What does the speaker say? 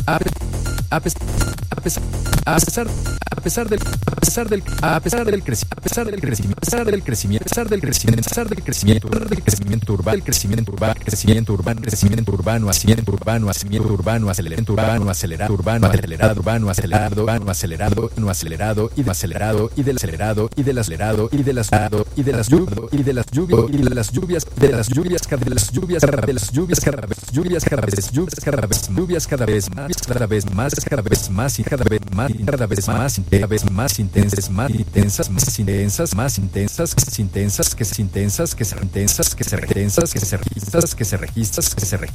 a pesar del crecimiento urbano, acelerado y del acelerado y de las lluvias cada vez más intensas que se registran